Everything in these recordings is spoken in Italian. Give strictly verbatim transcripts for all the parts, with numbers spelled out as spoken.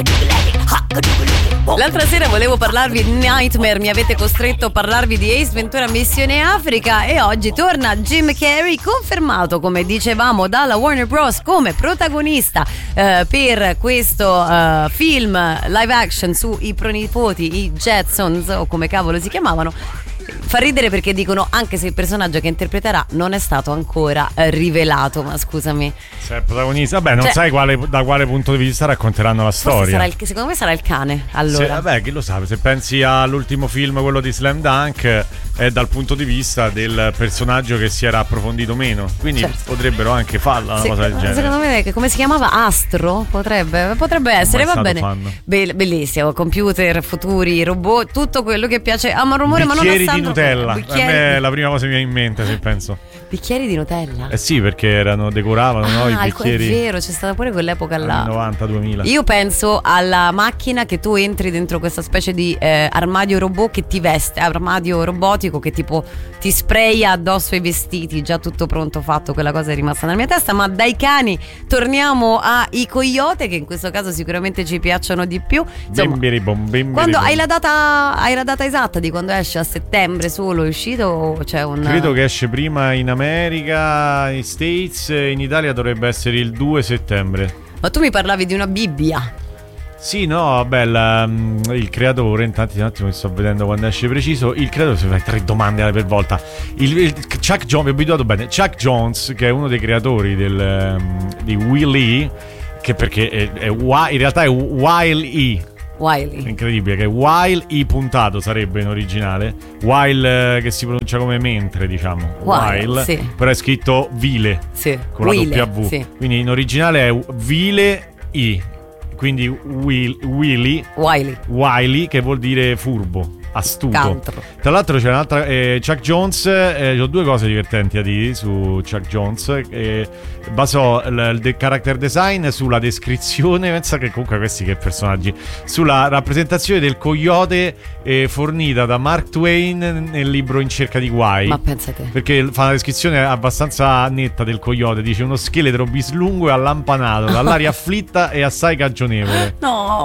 L'altra sera volevo parlarvi di Nightmare, mi avete costretto a parlarvi di Ace Ventura Missione Africa e oggi torna Jim Carrey, confermato come dicevamo dalla Warner Bros. Come protagonista eh, per questo eh, film live action sui pronipoti, i Jetsons o come cavolo si chiamavano. Fa ridere perché dicono anche se il personaggio che interpreterà non è stato ancora eh, rivelato, ma scusami, se è protagonista, vabbè, non cioè, sai quale, da quale punto di vista racconteranno la storia. Sarà il, secondo me sarà il cane, allora. Se, vabbè, chi lo sa, se pensi all'ultimo film, quello di Slam Dunk, è dal punto di vista del personaggio che si era approfondito meno, quindi certo, potrebbero anche farla una se, cosa del genere. Secondo me, come si chiamava? Astro? Potrebbe, potrebbe essere, va bene. Be- bellissimo, computer, futuri, robot, tutto quello che piace. Ah, ma rumore, ma non di Nutella, a me è la prima cosa che mi viene in mente, se penso. Bicchieri di Nutella? Eh sì, perché erano, decoravano, ah, no, i bicchieri. È vero, c'è stata pure quell'epoca là, novanta duemila. Io penso alla macchina che tu entri dentro questa specie di eh, armadio robot che ti veste, armadio robotico che tipo ti spraya addosso i vestiti, già tutto pronto fatto. Quella cosa è rimasta nella mia testa. Ma dai cani torniamo ai coyote, che in questo caso sicuramente ci piacciono di più. Insomma, bimbiribom, bimbiribom. Quando hai la data, hai la data esatta di quando esce? A settembre solo è uscito o c'è un... Credo che esce prima in America, in States, in Italia dovrebbe essere il due settembre. Ma tu mi parlavi di una Bibbia. Sì, no, vabbè, la, il creatore, intanto un attimo che sto vedendo quando esce preciso. Il creatore, se fai tre domande per volta. Il, il Chuck Jones, vi ho abituato bene. Chuck Jones, che è uno dei creatori del, di Wall-E, che perché è, è, in realtà è Wile-E. Wiley. Incredibile, che Wile-E puntato sarebbe in originale. While, eh, che si pronuncia come mentre, diciamo. While, While, sì. Però è scritto Vile, sì, con Wile, la W, sì. Quindi in originale è Vile-E, quindi Will, Willy Wiley. Wiley, che vuol dire furbo, astuto. Cantro. Tra l'altro c'è un'altra, eh, Chuck Jones, eh, ho due cose divertenti a dire su Chuck Jones. eh, basò il, il character design sulla descrizione, pensa che comunque questi che personaggi, sulla rappresentazione del coyote eh, fornita da Mark Twain nel libro In cerca di guai. Ma pensate, perché fa una descrizione abbastanza netta del coyote, dice uno scheletro bislungo e allampanato, dall'aria afflitta e assai cagionevole. No.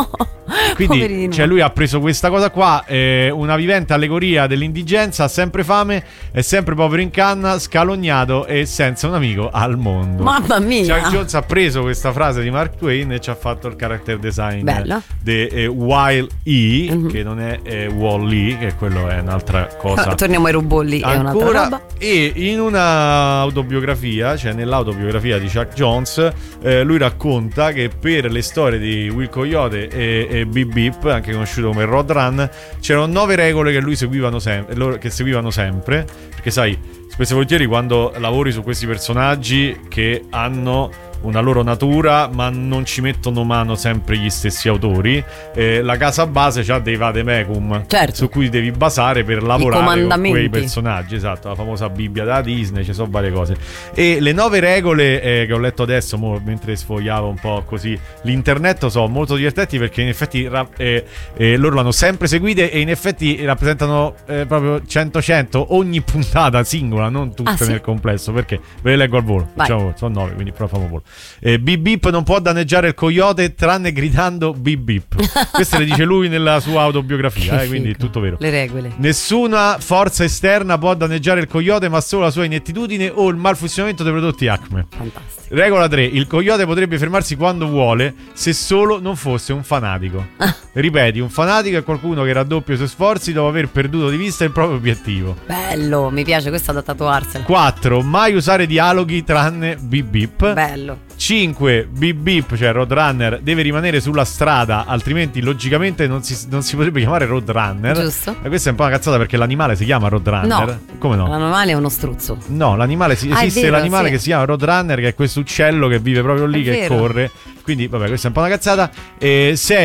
Quindi poverino, cioè lui ha preso questa cosa qua, eh, una vivente allegoria dell'indigenza, ha sempre fame, è sempre povero in canna, scalognato e senza un amico al mondo. Mamma mia. Chuck Jones ha preso questa frase di Mark Twain e ci ha fatto il character design di eh, Wile-E, mm-hmm. che non è eh, Wall-E, che quello è un'altra cosa. Torniamo ai rubolli, è un'altra roba. E in una autobiografia, cioè nell'autobiografia di Chuck Jones, eh, lui racconta che per le storie di Will Coyote e, e Beep Beep, anche conosciuto come Road Run, c'erano nove regole che lui seguivano sempre, che seguivano sempre, perché sai, spesso e volentieri quando lavori su questi personaggi che hanno una loro natura ma non ci mettono mano sempre gli stessi autori, eh, la casa base c'ha dei vademecum, certo, su cui devi basare per lavorare con quei personaggi. Esatto, la famosa Bibbia della Disney, ci sono varie cose. E le nove regole eh, che ho letto adesso mo, mentre sfogliavo un po' così l'internet, sono molto divertenti perché in effetti eh, eh, loro l'hanno sempre seguite e in effetti rappresentano eh, proprio cento cento ogni puntata singola, non tutte ah, sì? nel complesso, perché ve le leggo al volo. Diciamo, sono nove, quindi però famo volo. Eh, Beep Beep non può danneggiare il coyote tranne gridando Beep Beep. Questo le dice lui nella sua autobiografia, eh, quindi è tutto vero. Le regole. Nessuna forza esterna può danneggiare il coyote, ma solo la sua inettitudine o il malfunzionamento dei prodotti Acme. Fantastico. Regola tre. Il coyote potrebbe fermarsi quando vuole, se solo non fosse un fanatico. Ripeti, un fanatico è qualcuno che raddoppia i suoi sforzi dopo aver perduto di vista il proprio obiettivo. Bello, mi piace, questa da tatuarsela. quattro. Mai usare dialoghi tranne Beep Beep. Bello. cinque. Beep Beep, cioè Roadrunner, deve rimanere sulla strada, altrimenti logicamente non si, non si potrebbe chiamare Roadrunner. Giusto. E questa è un po' una cazzata perché l'animale si chiama Roadrunner. No. Come no? L'animale è uno struzzo. No, l'animale si, ah, esiste vero, l'animale sì. che si chiama Roadrunner, che è questo uccello che vive proprio lì, è che vero. corre. Quindi vabbè, questa è un po' una cazzata. E sei.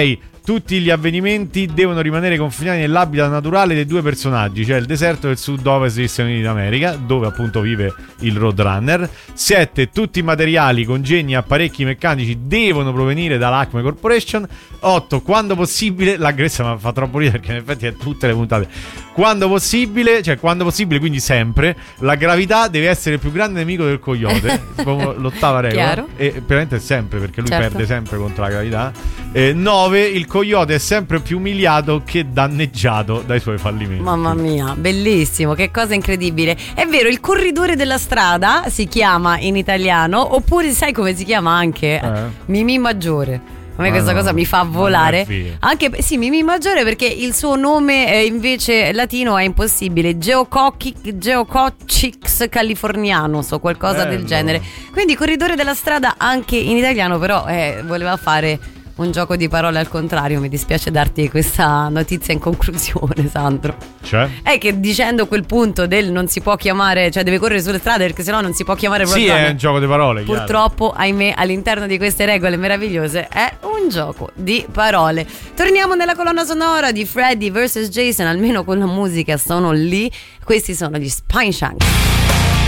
tutti gli avvenimenti devono rimanere confinati nell'habitat naturale dei due personaggi, cioè il deserto del sud-ovest degli Stati Uniti d'America, dove appunto vive il Roadrunner. Sette, tutti i materiali, congegni e apparecchi meccanici devono provenire dall'Acme Corporation. Otto, quando possibile, la Gressa mi fa troppo ridere perché in effetti è tutte le puntate, quando possibile, cioè quando possibile, quindi sempre, la gravità deve essere il più grande nemico del coyote, l'ottava regola. Chiaro. E veramente è sempre, perché lui certo. perde sempre contro la gravità. eh, nove, il coyote è sempre più umiliato che danneggiato dai suoi fallimenti. Mamma mia, bellissimo, che cosa incredibile. È vero, il corridore della strada si chiama in italiano, oppure sai come si chiama anche? Eh. Mimì Maggiore. A me Ma questa no, cosa mi fa ma volare. non è figo. Anche sì, Mimì Maggiore, perché il suo nome eh, invece latino è impossibile. Geococci- Geococcix californianus o qualcosa Bello. del genere. Quindi corridore della strada anche in italiano, però eh, voleva fare un gioco di parole al contrario. Mi dispiace darti questa notizia in conclusione, Sandro. Cioè? È che dicendo quel punto del non si può chiamare, cioè deve correre sulle strade perché sennò non si può chiamare Sì, Roadrunner. è un gioco di parole, chiaro. Purtroppo, ahimè, all'interno di queste regole meravigliose è un gioco di parole. Torniamo nella colonna sonora di Freddy versus Jason, almeno con la musica sono lì. Questi sono gli Spineshank.